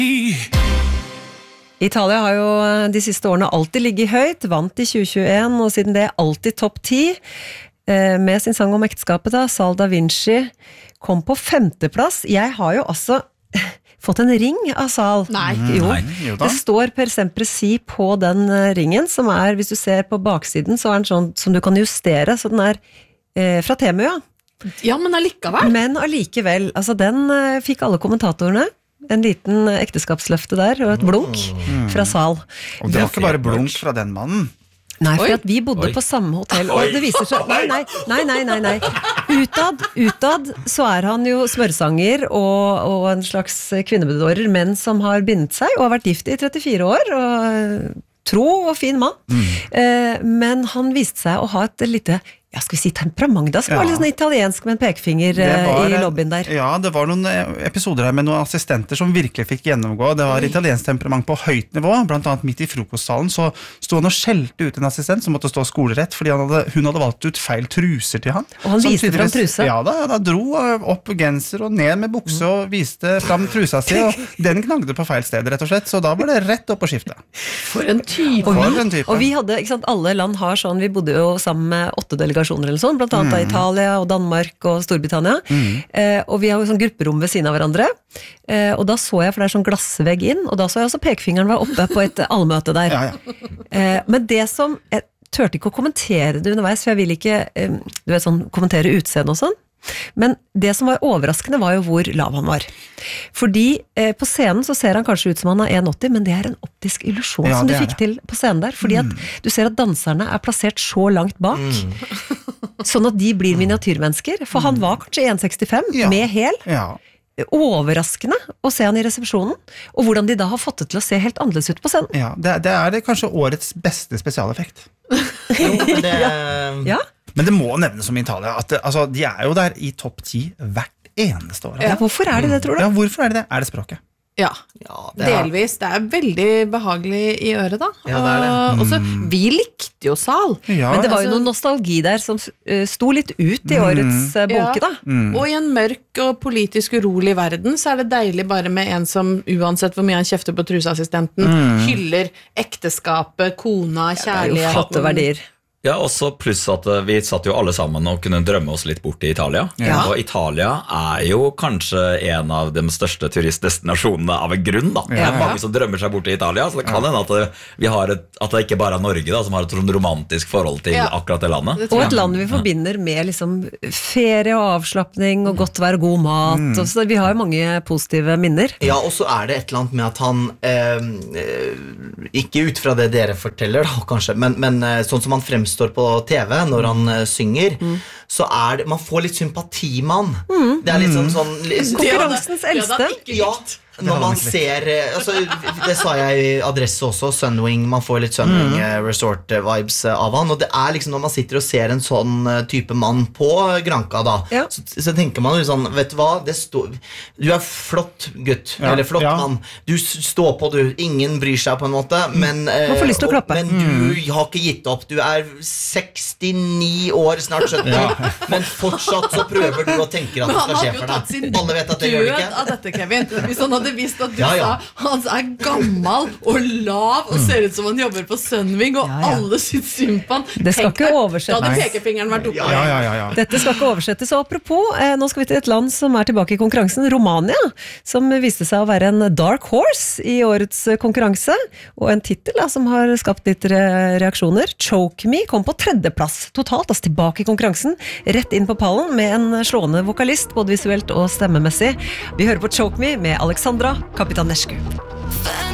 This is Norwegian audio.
Italia har jo de siste årene alltid ligget høyt, vant i 2021, og siden det alltid topp 10. Med sin sang om ekteskapet da, Sal da Vinci kom på 5. plass. Jeg har jo også fått en ring av Sal. Nei. Jo. Jo da. Det står per sempre si på den ringen, som hvis du ser på baksiden, så den sånn som du kan justere, så den fra Temu, ja. Ja, men allikevel. Men allikevel, altså den fikk alle kommentatorene. En liten ekteskapsløfte der, og et blunk fra Sal. Og det var ikke bare blunk fra den mannen. Nei, for at vi bodde på samme hotell, og det viser seg... Nei. Utad så han jo smørsanger og en slags kvinnebedårer, men som har bindet seg og har vært gift i 34 år, og tro og fin mann. Men han viste seg å ha et lite... Ja, skal vi si temperament da, som var litt sånn italiensk med en pekefinger i lobbyen der. Ja, det var noen episoder her med noen assistenter som virkelig fikk gjennomgå. Det var italiensk temperament på høyt nivå, blant annet midt i frokostsalen, så stod han og skjelte ut en assistent som måtte stå skolerett, fordi hun hadde valgt ut feil truser til han. Og han viste frem trusa? Ja da dro opp genser og ned med bukse og viste frem trusa si, og den knagde på feil sted, rett og slett, så da var det rett opp å skifte. For en type. Og vi hadde, ikke sant, alle land har sånn, vi bodde jo sammen med 8 delegasjoner eller sånn, blant annet av Italia og Danmark og Storbritannia, og vi har jo sånn grupperom ved siden av hverandre, og da så jeg, for det sånn glassvegg inn, og da så jeg også pekefingeren var oppe på et allmøte der. Men det som, jeg tørte ikke å kommentere det underveis, for jeg vil ikke, du vet sånn, kommentere utseende og sånn, men det som var overraskende var jo hvor lav han var. Fordi på scenen så ser han kanskje ut som han er 1,80, men det en optisk illusjon som du fikk til på scenen der, fordi at du ser at danserne plassert så langt bak, sånn at de blir miniatyrmennesker, for han var kanskje 1,65 med hæl. Overraskende å se han i resepsjonen, og hvordan de da har fått det til å se helt annerledes ut på scenen. Ja, det kanskje årets beste spesialeffekt. Men det må nevnes som i Italia, at de jo der i topp 10 hvert eneste år. Ja, hvorfor det, tror du? Ja, hvorfor det? Det språket. Ja, delvis. Det veldig behagelig i øret da. Ja, det. Også, vi likte jo Sal. Men det var jo noen nostalgi der som sto litt ut i årets bunke da. Og i en mørk og politisk urolig verden, så det deilig bare med en som, uansett hvor mye han kjefter på truseassistenten, hyller ekteskapet, kona, kjærligheten. Flotte verdier. Ja, også pluss at vi satt jo alle sammen og kunne drømme oss litt bort i Italia. Og Italia jo kanskje en av de største turistdestinasjonene av en grunn da. Det mange som drømmer seg bort i Italia, så det kan hende at det ikke bare Norge da, som har et sånn romantisk forhold til akkurat det landet. Og et land vi forbinder med liksom ferie og avslappning og godt vær og god mat. Så vi har jo mange positive minner. Ja, og så det et eller annet med at han, ikke ut fra det dere forteller da, kanskje, men sånn som han fremstår på TV når han synger, så det, man får litt sympati med han. Det litt sånn konkurransens eldste. Ja, når man ser, det sa jeg i Adresse også, Sunwing, man får litt Sunwing Resort vibes av han, og det liksom når man sitter og ser en sånn type mann på Granca da, så tenker man jo sånn, vet du hva, du flott gutt, eller flott mann, du står på, ingen bryr seg på en måte, men du har ikke gitt opp, du 69 år, snart 70, men fortsatt så prøver du å tenke at det skal skje for deg. Alle vet at det gjør det ikke. Av dette, Kevin. Hvis han hadde visst at du sa han gammel og lav og ser ut som han jobber på Sunwing og alle sitt synd på han. Det skal ikke oversettes. Da hadde pekefingeren vært oppe. Dette skal ikke oversettes. Og apropos, nå skal vi til et land som tilbake i konkurransen, Romania, som viste seg å være en dark horse i årets konkurranse, og en titel som har skapt litt reaksjoner. Choke Me kom på 3. plass totalt, tilbake i konkurransen, rett inn på pallen med en slående vokalist, både visuelt og stemmemessig. Vi hører på Choke Me med Alexandra Kapitanescu.